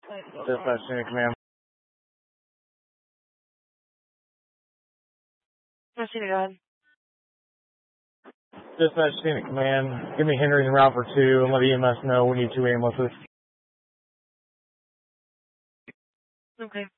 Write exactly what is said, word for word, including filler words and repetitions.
Dispatch Unit Command. Yes, you go ahead. Dispatch Unit Command. Give me Henry and route for two and let E M S know we need two ambulances. Okay.